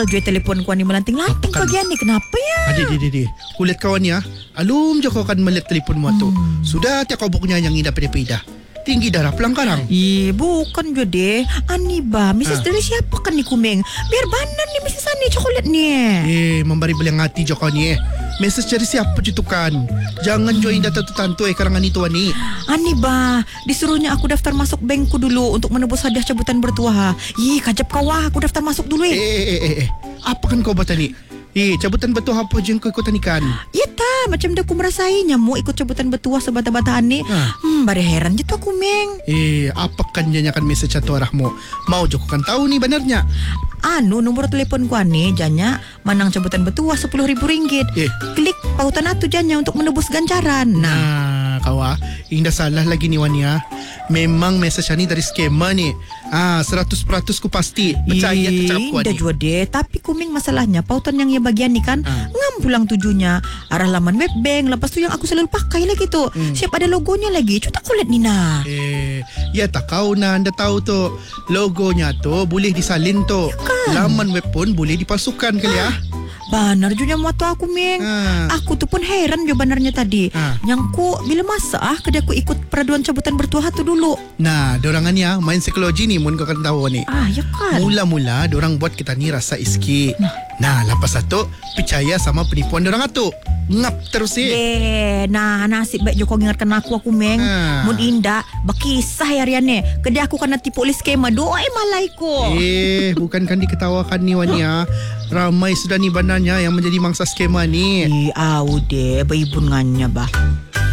Jual telefon ko ni melanting-lanting bagian ni. Kenapa ya? Adik. Kulit kawan ya. Alum je kau akan melihat telefon mu tu. Sudah tiap kau buknya yang indah peda-peda. Tinggi darah pelangkarang. Bukan je deh. Ani ba, Mrs. Dari siapa kan ni kumeng? Biar banan ni Mrs. Ani coklat ni. Memberi beliang hati je kau ni. Message dari siapa je tu kan? Jangan join data tu tantu karangan itu ani. Ani ba, disuruhnya aku daftar masuk bankku dulu untuk menebus hadiah cabutan bertuah. Kajap kau aku daftar masuk dulu Apa kan kau buat ni? Cabutan bertuah apa je kau ikutan ikan? Ya tak, macam dah aku merasainya mau ikut cabutan bertuah sebata-bata ni. Bari heran je tu aku meng. Apa kan janyakan message atau arahmu? Mau je kau kan tahu ni benarnya. Nomor telefon ku ni janya manang cabutan bertuah RM10,000. Klik pautan atu janya untuk menebus ganjaran. Nah, kawa, indah salah lagi ni Wania. Memang message ni dari skema ni. 100% ku pasti percaya cakap ku ni. Dah jua deh, tapi kuming masalahnya pautan yang ia bagian ni kan ngam pulang tujunya arah laman web bank. Lepas tu yang aku selalu pakai lagi tu. Siap ada logonya lagi. Cuta kulit ni nah. Ya tak kau anda tahu tu. Logonya tu boleh disalin tu. Laman web pun boleh dipalsukan kali ya. Banar juga moto aku meng. Aku tu pun heran jo banarnya tadi. Yang ku bila masa kedai aku ikut peraduan cabutan bertuah tu dulu. Nah, dorangannya main psikologi ni mun kau kan tahu ni. Ya kan. Mula-mula dorang buat kita ni rasa iski. Nah, lepas satu percaya sama penipuan dorang tu. Ngap terus Nah nasib baik Joko ingatkan aku meng. Mun indah bakisah harian ni. Kedai aku kena tipu oleh skema doai malai ko. Bukan kan diketawakan ni Wania. Ramai sudah ni bananya yang menjadi mangsa skema ni. Deh, baibun nganya bah.